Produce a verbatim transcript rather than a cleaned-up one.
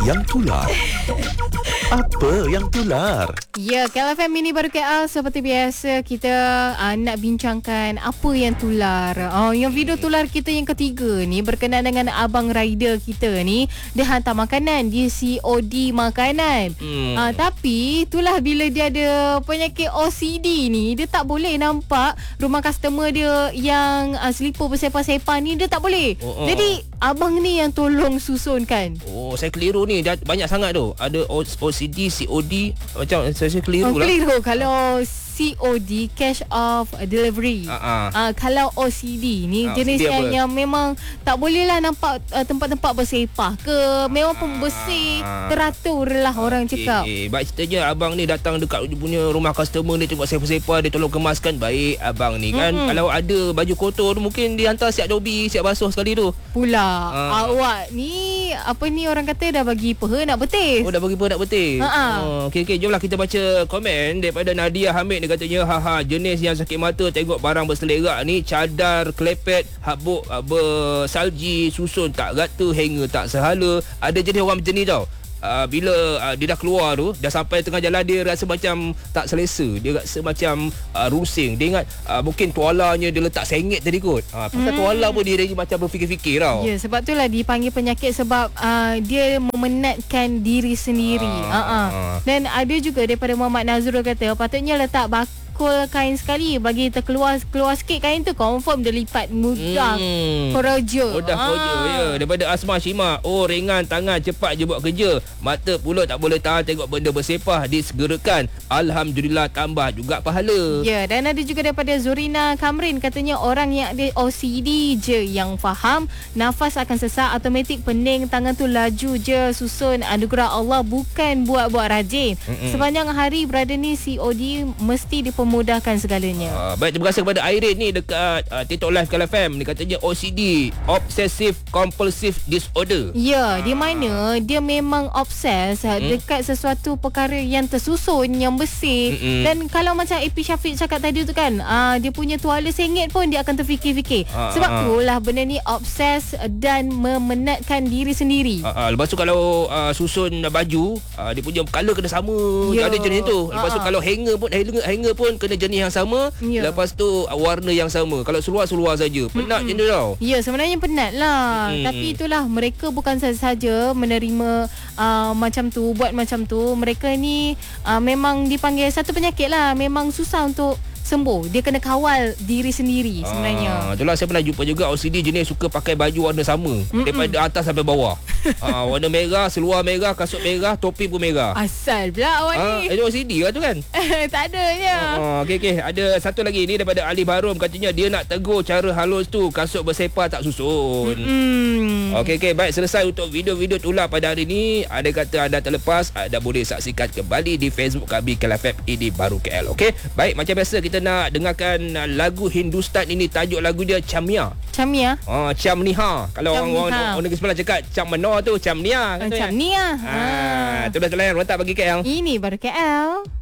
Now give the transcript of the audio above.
Yang tular. Apa yang tular? Ya, K L F M ini baru K L. Seperti biasa, kita uh, nak bincangkan apa yang tular. Oh, yang video tular kita yang ketiga ni berkenaan dengan abang rider kita ni. Dia hantar makanan, dia C O D makanan. Hmm. Uh, tapi itulah bila dia ada penyakit O C D ni, dia tak boleh nampak rumah customer dia yang uh, selipar bersepah-sepah ni, dia tak boleh. Oh, oh. Jadi abang ni yang tolong susunkan. Oh, saya keliru ni. Dah banyak sangat tu. Ada O C D, C O D. Macam saya, saya keliru oh, lah. Keliru. Kalau C O D, cash of delivery. Uh-uh. Uh, kalau O C D ni uh, jenis yang, yang memang tak boleh lah nampak uh, tempat-tempat bersepah ke. Memang pembersih, uh, teratur lah uh, orang okay. cakap. Eh, baik ceritanya abang ni datang dekat punya rumah customer ni, tengok sepah-sepah, dia tolong kemaskan. Baik abang ni kan. Mm-hmm. Kalau ada baju kotor mungkin dia hantar siap dobi, siap basuh sekali tu. Pula uh. awak ni apa ni orang kata dah bagi peha nak betis. Oh, dah bagi peha nak betis. Uh-uh. Oh, okey okey, jomlah kita baca komen daripada Nadia Hamid. Dia katanya, haha, jenis yang sakit mata tengok barang berselerak ni, cadar, klepet, habuk, bersalji, susun tak rata, hanger tak sehala. Ada jenis orang macam ni tau. Uh, bila uh, dia dah keluar tu, dah sampai tengah jalan, dia rasa macam tak selesa, dia rasa macam uh, rusing. Dia ingat uh, mungkin tualanya dia letak sengit tadi kot. uh, Pasal hmm. tuala pun dia lagi macam berfikir-fikir tau. Ya, sebab itulah dipanggil penyakit, sebab uh, dia memenatkan diri sendiri. uh, uh. Uh. Dan ada juga daripada Muhammad Nazrul kata, patutnya letak bakul kain sekali bagi terkeluar keluar sikit kain tu, confirm dia lipat mudah hmm. kerja. Mudah ah. kerja ya. Daripada Asma Shima, oh ringan tangan, cepat je buat kerja. Mata pula tak boleh tahan tengok benda bersepah, disegerakan. Alhamdulillah, tambah juga pahala. Ya, dan ada juga daripada Zurina Kamrin, katanya orang yang ada O C D je yang faham. Nafas akan sesak, automatik pening, tangan tu laju je susun. Anugerah Allah, bukan buat-buat rajin. Mm-mm. Sepanjang hari berada ni C O D mesti dipermudahkan mudahkan segalanya. Uh, baik, terima kasih kepada Irene ni dekat uh, TikTok Live K L F M. Dia katanya O C D, Obsessive Compulsive Disorder. Ya, uh. di mana dia memang obses mm. dekat sesuatu perkara yang tersusun, yang bersih. Mm-mm. Dan kalau macam A P Syafiq cakap tadi tu kan, uh, dia punya tuala sengit pun dia akan terfikir-fikir. Uh, Sebab uh. itulah benda ni obses dan memenatkan diri sendiri. Uh, uh, lepas tu kalau uh, susun baju, uh, dia punya colour kena sama. Yeah. Ada jenis tu. Lepas uh. tu kalau hanger pun hanger, hanger pun kena jenis yang sama. Ya. Lepas tu warna yang sama. Kalau seluar-seluar saja, penat je tau. Ya, sebenarnya penat lah. Mm-mm. Tapi itulah, mereka bukan saja menerima uh, macam tu, buat macam tu. Mereka ni uh, memang dipanggil satu penyakit lah. Memang susah untuk sembuh. Dia kena kawal diri sendiri sebenarnya. Ah, itulah saya pernah jumpa juga O C D jenis suka pakai baju warna sama. Mm-mm. Daripada atas sampai bawah. ah, warna merah, seluar merah, kasut merah, topi pun merah. Asal pula awak ah, ni. Itu O C D lah tu kan? Tak adanya. Ah, okey okey. Ada satu lagi ni daripada Ali Barum, katanya dia nak tegur cara halus tu, kasut bersepah tak susun. Mm. Okey okey, baik, selesai untuk video-video tular pada hari ni. Ada kata anda terlepas, anda boleh saksikan kembali di Facebook kami K L F M ini baru K L. Okey. Baik, macam biasa kita nak dengarkan lagu Hindustan ini, tajuk lagu dia Chamnia. Chamnia? Ah, Chamniha. Kalau orang orang orang negeri sebelah cakap Cam Menor tu Chamnia. Chamnia. Ah, tu dah selain rentak bagi K L. Ini baru K L.